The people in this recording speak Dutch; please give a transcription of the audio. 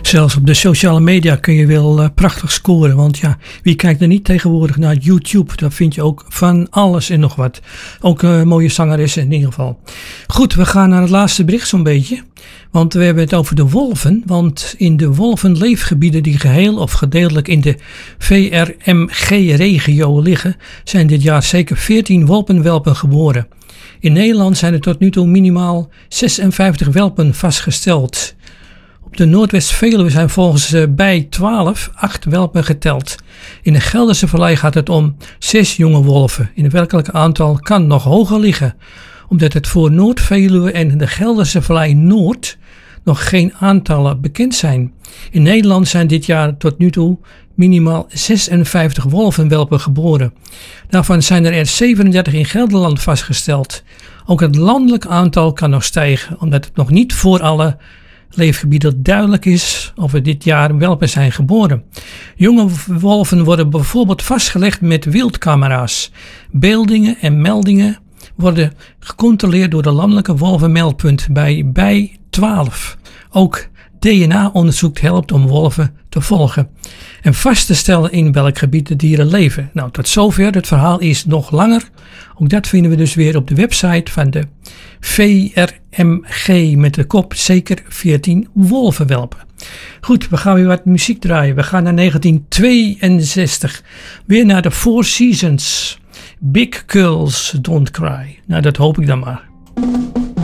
Zelfs op de sociale media kun je wel prachtig scoren. Want ja, wie kijkt er niet tegenwoordig naar YouTube? Daar vind je ook van alles en nog wat. Ook mooie zangeressen in ieder geval. Goed, we gaan naar het laatste bericht zo'n beetje. Want we hebben het over de wolven. Want in de wolvenleefgebieden die geheel of gedeeltelijk in de VRMG-regio liggen, zijn dit jaar zeker 14 wolvenwelpen geboren. In Nederland zijn er tot nu toe minimaal 56 welpen vastgesteld. Op de Noordwest-Veluwe zijn volgens bij 12 8 welpen geteld. In de Gelderse Vallei gaat het om 6 jonge wolven. In het werkelijke aantal kan nog hoger liggen, omdat het voor Noord-Veluwe en de Gelderse Vallei Noord nog geen aantallen bekend zijn. In Nederland zijn dit jaar tot nu toe minimaal 56 wolvenwelpen geboren. Daarvan zijn er 37 in Gelderland vastgesteld. Ook het landelijk aantal kan nog stijgen, omdat het nog niet voor alle leefgebieden duidelijk is of er dit jaar welpen zijn geboren. Jonge wolven worden bijvoorbeeld vastgelegd met wildcamera's. Beeldingen en meldingen worden gecontroleerd door de landelijke wolvenmeldpunt bij 12. Ook DNA-onderzoek helpt om wolven te volgen en vast te stellen in welk gebied de dieren leven. Nou, tot zover. Het verhaal is nog langer. Ook dat vinden we dus weer op de website van de VRMG met de kop zeker 14 wolvenwelpen. Goed, we gaan weer wat muziek draaien. We gaan naar 1962. Weer naar de Four Seasons. Big Girls Don't Cry. Nou, dat hoop ik dan maar.